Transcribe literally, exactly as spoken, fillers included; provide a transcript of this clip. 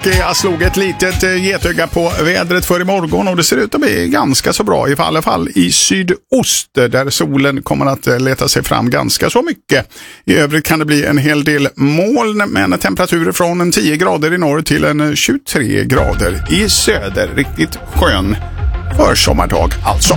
jag slog ett litet getöga på vädret för imorgon och det ser ut att bli ganska så bra i alla fall i sydost där solen kommer att leta sig fram ganska så mycket. I övrigt kan det bli en hel del moln med temperaturer från en tio grader i norr till en tjugotre grader i söder. Riktigt skön försommardag alltså.